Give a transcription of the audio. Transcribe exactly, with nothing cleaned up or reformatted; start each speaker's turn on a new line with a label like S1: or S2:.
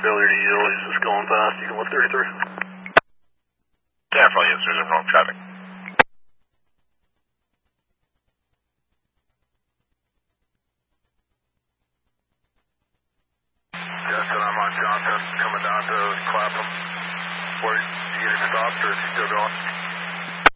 S1: failure to yield. He's just going fast. You can lift thirty-three.
S2: Careful, yes, there's a wrong traffic.
S3: Justin, I'm on Johnson, coming down to Clapham. Where, you getting stopped or is he still going?